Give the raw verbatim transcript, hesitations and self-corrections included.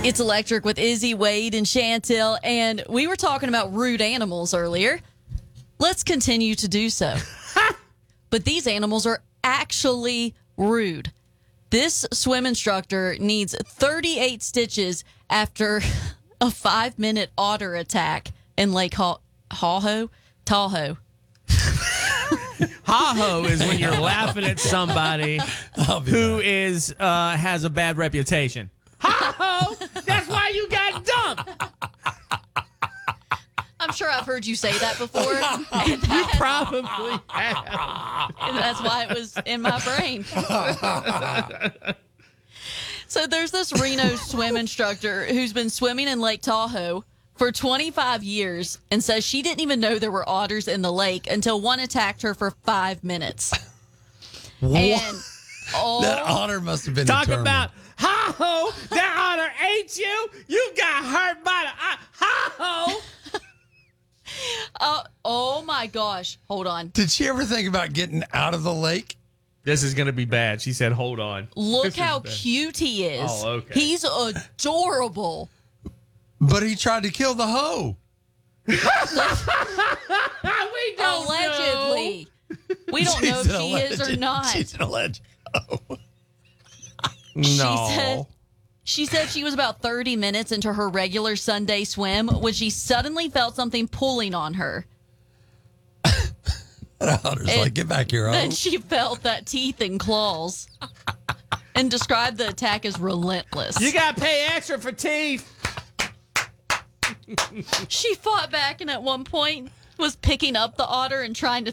It's Electric with Izzy, Wade, and Chantel, and we were talking about rude animals earlier. Let's continue to do so. But these animals are actually rude. This swim instructor needs thirty-eight stitches after a five-minute otter attack in Lake Haw- Tahoe. Tahoe. Ha-ho is when you're laughing at somebody who is uh, has a bad reputation. Ha-ho! That's why you got dumped. I'm sure I've heard you say that before. And You that- probably have. and that's why it was in my brain. So there's this Reno swim instructor who's been swimming in Lake Tahoe for twenty-five years and says she didn't even know there were otters in the lake until one attacked her for five minutes. And oh, That otter must have been Talk determined. about ha-ho, that otter ate you. You got hurt by the uh, ha-ho. uh, oh my gosh. Hold on. Did she ever think about getting out of the lake? This is going to be bad. She said, hold on. Look This is how bad. cute he is. Oh, okay. He's adorable. But he tried to kill the hoe. we don't Allegedly. We don't know if She's an she is or alleged- not. She's an alleged hoe. know. She No. said she said she was about thirty minutes into her regular Sunday swim when she suddenly felt something pulling on her. That otter's And like, get back here, hoe. Then she felt that teeth and claws and described the attack as relentless. You got to pay extra for teeth. She fought back and at one point was picking up the otter and trying to